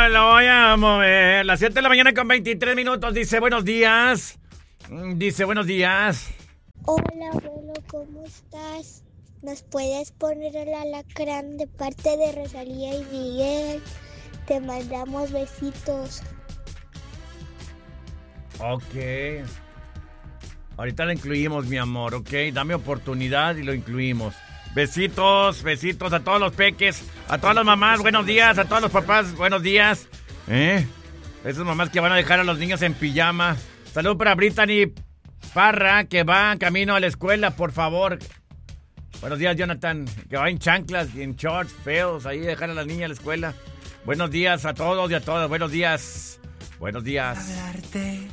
lo voy a mover. Las 7 de la mañana con 23 minutos. Dice buenos días. Dice buenos días. Hola, abuelo, ¿cómo estás? ¿Nos puedes poner el alacrán de parte de Rosalía y Miguel? Te mandamos besitos. Ok. Ahorita lo incluimos, mi amor, ok. Dame oportunidad y lo incluimos. Besitos, besitos a todos los peques, a todas las mamás, buenos días, a todos los papás, buenos días. Esas mamás que van a dejar a los niños en pijama. Salud para Brittany Parra, que va camino a la escuela, por favor. Buenos días, Jonathan, que va en chanclas y en shorts feos, ahí dejar a la niña a la escuela. Buenos días a todos y a todas, buenos días. Buenos días. Hablarte